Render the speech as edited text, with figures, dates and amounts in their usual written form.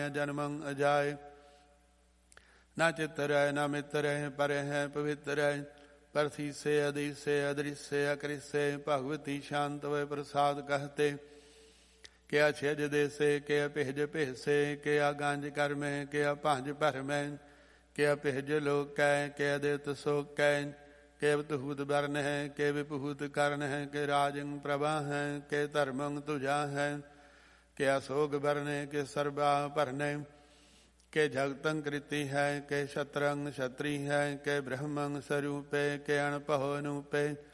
जन्मं अजाय न चित्र न मित्र पर है पवित्र परथी से अदिसे अदृश्य अकृष्य भगवती शांत व प्रसाद कहते क्या छेज देसे क्या पिहज पिहसे क्या गांज कर में क्या पांज भर में क्या पिहज लोक कै क्या देत शोक कै के विभूत वर्ण है के विभूत कर्ण है के राजंग प्रभा है के धर्मंग तुझा है के अशोक वर्ण के सर्वा भरने के जगतंग कृति है के शत्रंग क्षत्रि है के ब्रह्मंग स्वरूपे के अणपहो अनुपे